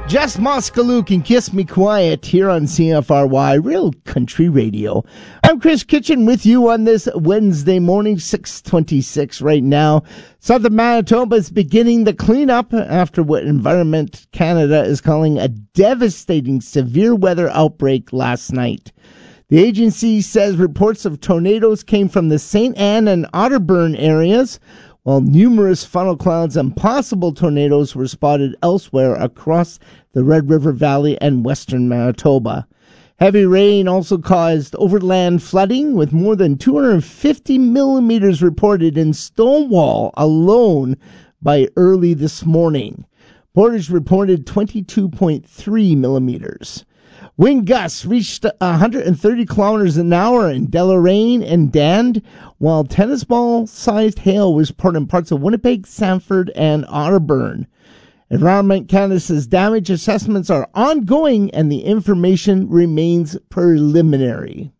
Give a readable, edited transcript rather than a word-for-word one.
Jess Moskaluke and Kiss Me Quiet here on CFRY, Real Country Radio. I'm Chris Kitchen with you on this Wednesday morning, 6:26 right now. Southern Manitoba is beginning the cleanup after what Environment Canada is calling a devastating severe weather outbreak last night. The agency says reports of tornadoes came from the St. Anne and Otterburn areas, while numerous funnel clouds and possible tornadoes were spotted elsewhere across the Red River Valley and western Manitoba. Heavy rain also caused overland flooding, with more than 250 millimeters reported in Stonewall alone by early this morning. Portage reported 22.3 millimeters. Wind gusts reached 130 kilometers an hour in Deloraine and Dand, while tennis ball-sized hail was reported in parts of Winnipeg, Sanford, and Otterburn. Environment Canada says damage assessments are ongoing and the information remains preliminary.